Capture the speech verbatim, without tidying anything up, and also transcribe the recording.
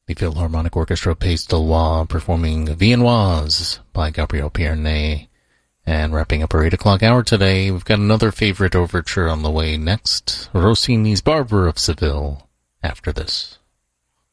The Philharmonic Orchestra Pays de Loire performing Viennoise by Gabriel Pierné. And wrapping up our eight o'clock hour today, we've got another favorite overture on the way next, Rossini's Barber of Seville, after this.